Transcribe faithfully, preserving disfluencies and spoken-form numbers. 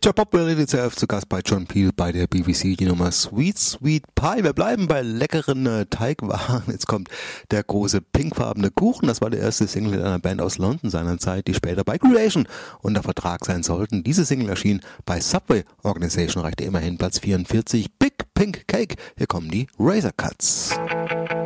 Joe Pop will zuerst zu Gast bei John Peel bei der B B C, die Nummer Sweet Sweet Pie. Wir bleiben bei leckeren äh, Teigwaren. Jetzt kommt der große pinkfarbene Kuchen. Das war der erste Single einer Band aus London seinerzeit, die später bei Creation unter Vertrag sein sollten. Diese Single erschien bei Subway Organization, reichte immerhin Platz vierundvierzig. Big Pink Cake. Hier kommen die Razor Cuts.